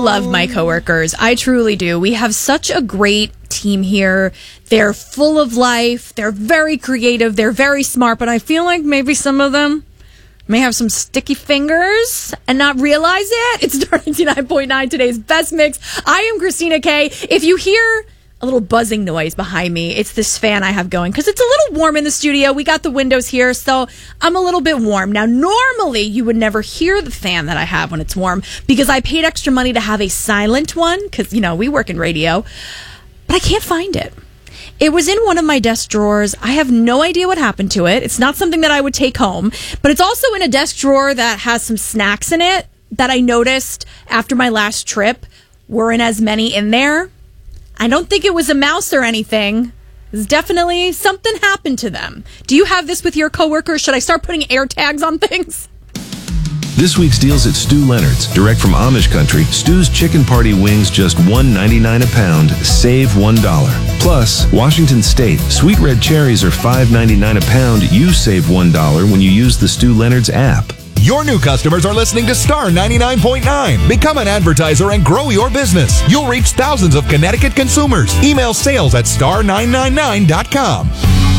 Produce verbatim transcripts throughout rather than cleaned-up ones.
love my coworkers. I truly do. We have such a great team here. They're full of life. They're very creative. They're very smart. But I feel like maybe some of them may have some sticky fingers and not realize it. It's Star ninety-nine point nine, today's best mix. I am Christina K. If you hear a little buzzing noise behind me, it's this fan I have going because it's a little warm in the studio. We got the windows here, so I'm a little bit warm. Now, normally you would never hear the fan that I have when it's warm because I paid extra money to have a silent one because, you know, we work in radio, but I can't find it. It was in one of my desk drawers. I have no idea what happened to it. It's not something that I would take home, but it's also in a desk drawer that has some snacks in it that I noticed after my last trip weren't as many in there. I don't think it was a mouse or anything. It's definitely something happened to them. Do you have this with your coworkers? Should I start putting air tags on things? This week's deals at Stu Leonard's, direct from Amish country. Stu's Chicken Party wings just one ninety-nine a pound, save one dollar. Plus, Washington State, sweet red cherries are five ninety-nine a pound. You save one dollar when you use the Stu Leonard's app. Your new customers are listening to Star ninety-nine point nine. Become an advertiser and grow your business. You'll reach thousands of Connecticut consumers. Email sales at star nine nine nine dot com.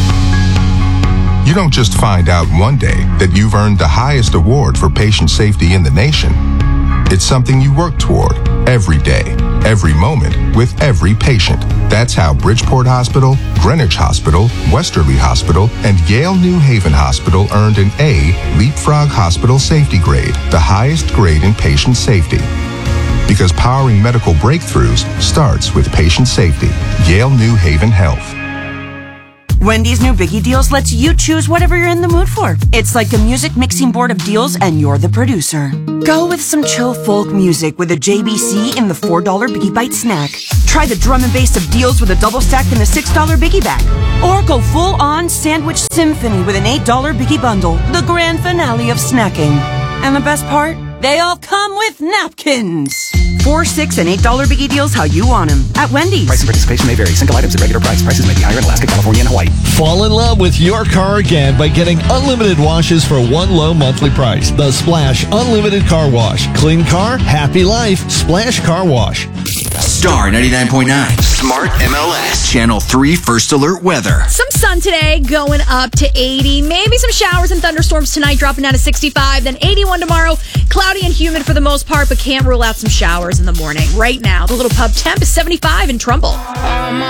You don't just find out one day that you've earned the highest award for patient safety in the nation. It's something you work toward every day, every moment, with every patient. That's how Bridgeport Hospital, Greenwich Hospital, Westerly Hospital, and Yale New Haven Hospital earned an A Leapfrog Hospital Safety Grade, the highest grade in patient safety. Because powering medical breakthroughs starts with patient safety. Yale New Haven Health. Wendy's new Biggie Deals lets you choose whatever you're in the mood for. It's like a music mixing board of deals and you're the producer. Go with some chill folk music with a J B C in the four dollar Biggie Bite snack. Try the drum and bass of deals with a double stack in the six dollar Biggie bag. Or go full on sandwich symphony with an eight dollar Biggie bundle. The grand finale of snacking. And the best part? They all come with napkins. Four, six, and eight dollar Biggie Deals how you want them at Wendy's. Price and participation may vary. Single items at regular price. Prices may be higher in Alaska, California, and Hawaii. Fall in love with your car again by getting unlimited washes for one low monthly price. The Splash Unlimited Car Wash. Clean car, happy life. Splash Car Wash. Star ninety-nine point nine. Smart M L S. Channel three First Alert Weather. Some sun today, going up to eighty. Maybe some showers and thunderstorms tonight, dropping down to sixty-five. Then eighty-one tomorrow. Cloudy and humid for the most part, but can't rule out some showers in the morning. Right now, the little pub temp is seventy-five in Trumbull.